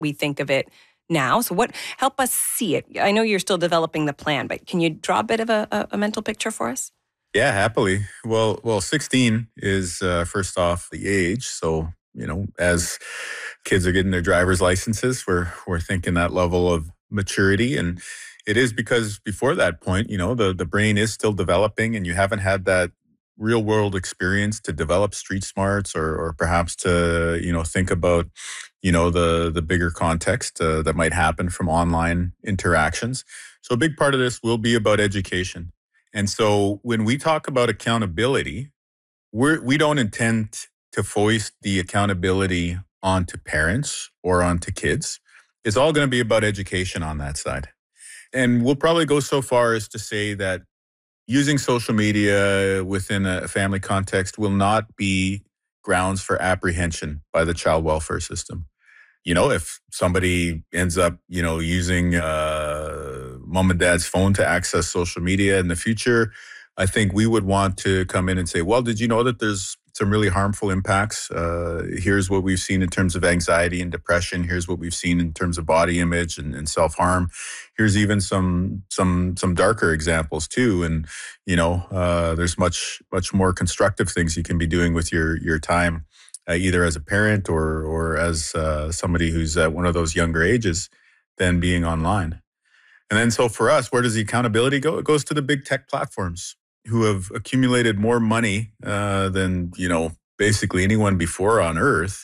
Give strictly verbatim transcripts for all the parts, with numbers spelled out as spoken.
we think of it now. So what, help us see it. I know you're still developing the plan, but can you draw a bit of a, a, a mental picture for us? Yeah, happily. Well, well, sixteen is uh, first off the age. So, you know, as kids are getting their driver's licenses, we're we're thinking that level of maturity, and it is because before that point, you know, the the brain is still developing, and you haven't had that real world experience to develop street smarts, or or perhaps to, you know, think about, you know, the the bigger context uh, that might happen from online interactions. So a big part of this will be about education. And so when we talk about accountability, we're, we don't intend to foist the accountability onto parents or onto kids. It's all going to be about education on that side. And we'll probably go so far as to say that using social media within a family context will not be grounds for apprehension by the child welfare system. You know, if somebody ends up, you know, using uh, mom and dad's phone to access social media in the future, I think we would want to come in and say, well, did you know that there's some really harmful impacts? Uh, here's what we've seen in terms of anxiety and depression. Here's what we've seen in terms of body image and, and self-harm. Here's even some some some darker examples too. And, you know, uh, there's much, much more constructive things you can be doing with your your time. Uh, either as a parent or or as uh, somebody who's at one of those younger ages than being online. And then so for us, where does the accountability go? It goes to the big tech platforms who have accumulated more money uh, than, you know, basically anyone before on Earth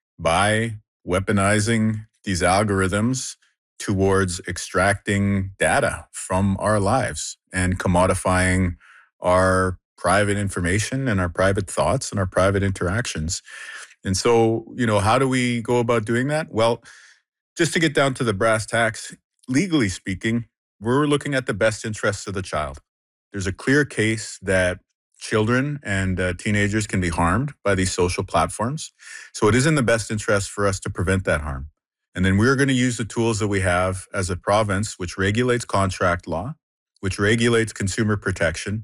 by weaponizing these algorithms towards extracting data from our lives and commodifying our private information and our private thoughts and our private interactions. And so, you know, how do we go about doing that? Well, just to get down to the brass tacks, legally speaking, we're looking at the best interests of the child. There's a clear case that children and uh, teenagers can be harmed by these social platforms. So it is in the best interest for us to prevent that harm. And then we're going to use the tools that we have as a province, which regulates contract law, which regulates consumer protection,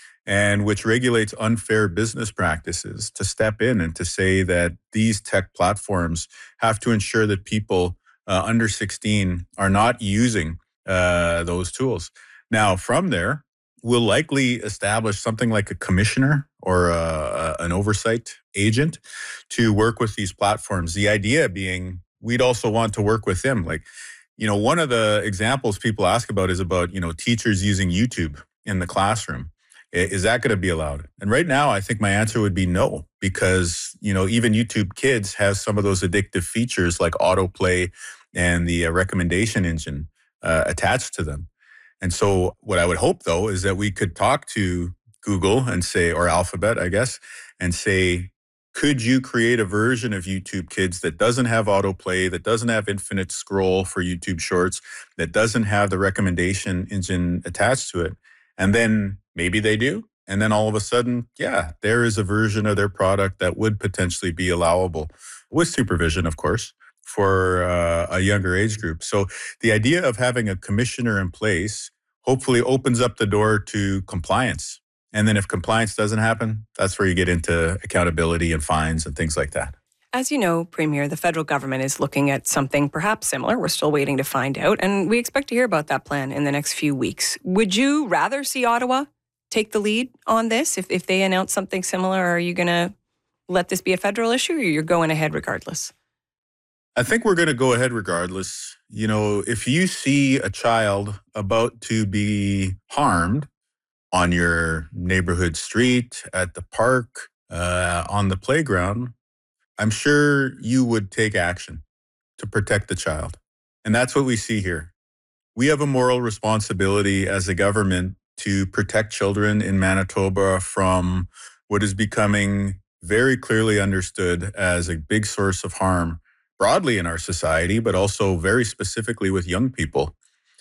and which regulates unfair business practices, to step in and to say that these tech platforms have to ensure that people uh, under sixteen are not using uh, those tools. Now, from there, we'll likely establish something like a commissioner or a, a, an oversight agent to work with these platforms. The idea being, we'd also want to work with them. Like, you know, one of the examples people ask about is about, you know, teachers using YouTube in the classroom. Is that going to be allowed? And right now, I think my answer would be no, because, you know, even YouTube Kids has some of those addictive features like autoplay and the uh, recommendation engine uh, attached to them. And so what I would hope, though, is that we could talk to Google and say, or Alphabet, I guess, and say, could you create a version of YouTube Kids that doesn't have autoplay, that doesn't have infinite scroll for YouTube Shorts, that doesn't have the recommendation engine attached to it? And then maybe they do. And then all of a sudden, yeah, there is a version of their product that would potentially be allowable with supervision, of course, for uh, a younger age group. So the idea of having a commissioner in place hopefully opens up the door to compliance. And then if compliance doesn't happen, that's where you get into accountability and fines and things like that. As you know, Premier, the federal government is looking at something perhaps similar. We're still waiting to find out, and we expect to hear about that plan in the next few weeks. Would you rather see Ottawa take the lead on this if, if they announce something similar? Or are you going to let this be a federal issue, or you're going ahead regardless? I think we're going to go ahead regardless. You know, if you see a child about to be harmed on your neighborhood street, at the park, uh, on the playground, I'm sure you would take action to protect the child. And that's what we see here. We have a moral responsibility as a government to protect children in Manitoba from what is becoming very clearly understood as a big source of harm broadly in our society, but also very specifically with young people.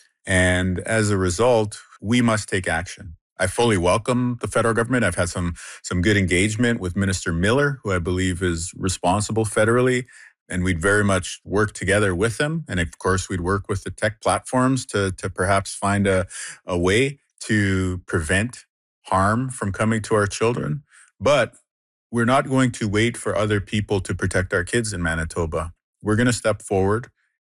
And as a result, we must take action. I fully welcome the federal government. I've had some some good engagement with Minister Miller, who I believe is responsible federally, and we'd very much work together with them. And of course, we'd work with the tech platforms to, to perhaps find a, a way to prevent harm from coming to our children. But we're not going to wait for other people to protect our kids in Manitoba. We're going to step forward.